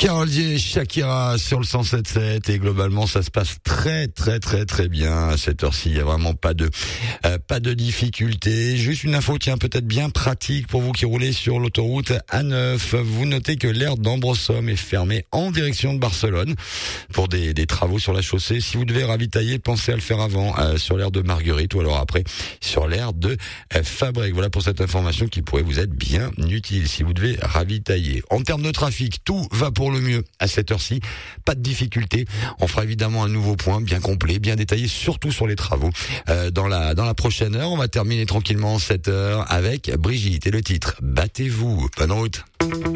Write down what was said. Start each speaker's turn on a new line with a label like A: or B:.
A: Karol G, Shakira sur le 107.7 et globalement ça se passe très bien à cette heure-ci. Il y a vraiment pas de difficulté. Juste une info, tiens, peut-être bien pratique pour vous qui roulez sur l'autoroute A9. Vous notez que l'aire d'Ambrossomme est fermée en direction de Barcelone pour des travaux sur la chaussée. Si vous devez ravitailler, pensez à le faire avant sur l'aire de Marguerite ou alors après sur l'aire de Fabrègues. Voilà pour cette information qui pourrait vous être bien utile si vous devez ravitailler. En termes de trafic, tout va pour le mieux à cette heure-ci. Pas de difficulté. On fera évidemment un nouveau point bien complet, bien détaillé, surtout sur les travaux. Dans la prochaine heure, on va terminer tranquillement cette heure avec Brigitte et le titre Battez-vous. Bonne route.